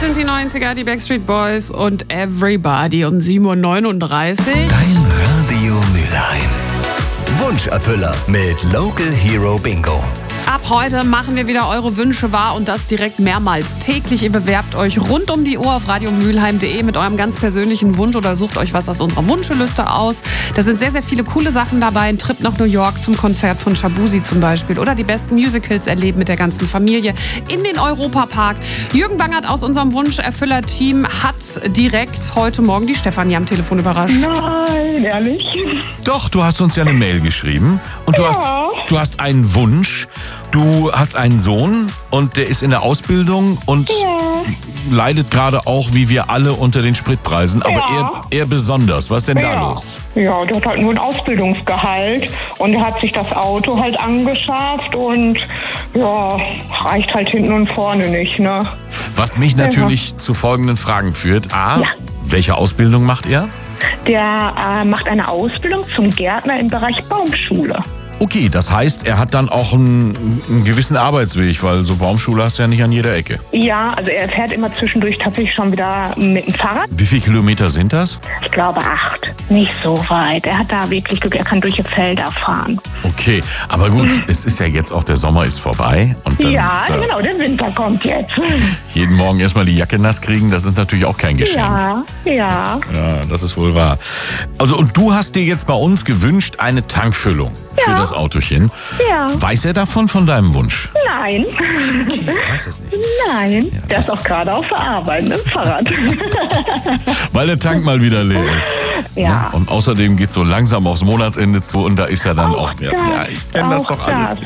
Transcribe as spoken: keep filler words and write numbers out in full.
sind die neunziger, die Backstreet Boys und Everybody um sieben Uhr neununddreißig. Dein Radio Mülheim. Wunscherfüller mit Local Hero Bingo. Ab heute machen wir wieder eure Wünsche wahr und das direkt mehrmals täglich. Ihr bewerbt euch rund um die Uhr auf radiomülheim punkt de mit eurem ganz persönlichen Wunsch oder sucht euch was aus unserer Wunscheliste aus. Da sind sehr, sehr viele coole Sachen dabei. Ein Trip nach New York zum Konzert von Shabuzi zum Beispiel oder die besten Musicals erleben mit der ganzen Familie in den Europapark. Jürgen Bangert aus unserem Wunscherfüller-Team hat direkt heute Morgen die Stefanie am Telefon überrascht. Nein, ehrlich? Doch, du hast uns ja eine Mail geschrieben und du, Ja. hast, du hast einen Wunsch. Du hast einen Sohn und der ist in der Ausbildung und leidet gerade auch, wie wir alle, unter den Spritpreisen. Aber Ja. er, er besonders. Was ist denn da Ja. los? Ja, der hat halt nur ein Ausbildungsgehalt und er hat sich das Auto halt angeschafft und ja, reicht halt hinten und vorne nicht, ne? Was mich natürlich zu folgenden Fragen führt. A, Ja. welche Ausbildung macht er? Der äh, macht eine Ausbildung zum Gärtner im Bereich Baumschule. Okay, das heißt, er hat dann auch einen, einen gewissen Arbeitsweg, weil so Baumschule hast du ja nicht an jeder Ecke. Ja, also er fährt immer zwischendurch tatsächlich schon wieder mit dem Fahrrad. Wie viele Kilometer sind das? Ich glaube acht. Nicht so weit. Er hat da wirklich Glück, er kann durch die Felder fahren. Okay, aber gut, es ist ja jetzt auch, der Sommer ist vorbei. Und dann ja, da genau, der Winter kommt jetzt. jeden Morgen erstmal die Jacke nass kriegen, das ist natürlich auch kein Geschenk. Ja, ja. Ja, das ist wohl wahr. Also, und du hast dir jetzt bei uns gewünscht, eine Tankfüllung für Ja. das Autochen. Ja. Weiß er davon, von deinem Wunsch? Nein. Okay, weiß es nicht. Nein, der was- ist auch gerade auf der Arbeit mit dem Fahrrad. Weil der Tank mal wieder leer ist. Ja. Und außerdem geht es so langsam aufs Monatsende zu und da ist ja dann auch, Auch ja, das, ja, ich kenne das auch doch alles. das.